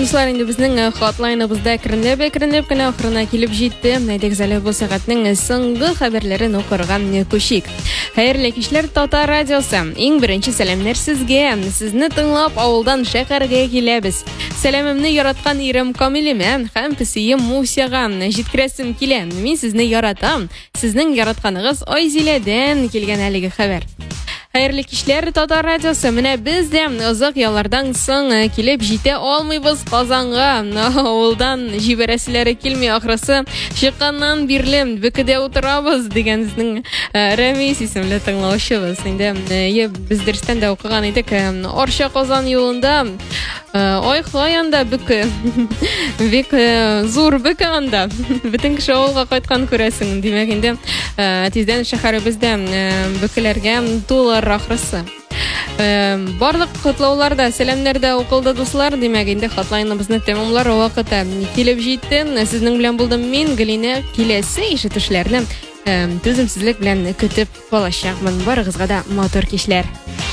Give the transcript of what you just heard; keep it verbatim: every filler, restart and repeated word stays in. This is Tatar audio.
Дуслар, инде безнең хатлайныбызда әкренләп-әкренләп кенә ахырына килеп җитте. Әйдәгез әле бу сәгатьнең соңгы хәбәрләрен укырга күшик. Хәерле кичләр, Татар радиосы. Иң беренче сәламнәр сезгә. Сезне тыңлап авылдан шәһәргә киләбез. Сәламемне яраткан ирем Камилемә һәм песием Мусяга җиткерәсем килә. Мин сезне яратам. Сезнең яратканыгыз Айзиләдән килгән әлеге хәбәр. Хәерле кичләр, Татар радиосы. Менә без дә озак яллардан соң килеп җитә алмыйбыз Казанга. Авылдан җибәрәселәре килми, ахрысы чыкканнан бирле бекедә утырабыз дигән безнең Рәмис исемле тыңлаучыбыз. Инде без дәрестән дә укыган идек. Арча Казан юлында ой хаян бик бик зур бик анда. Бөтен кеше авылга кайткан күрәсең. Димәк, инде тиздән шәһәребездә бекеләргә тулар ахрысы. Барлык котлауларда, сәламнәрдә укылды дуслар. Димәк, инде хатлайныбызны тәмамлар вакыты килеп җитте. Сезнең белән булдым мин, Галина. Киләсе ишетүчләрне түземсезлек белән көтеп калачакмын. Барыгызга да матур кичләр.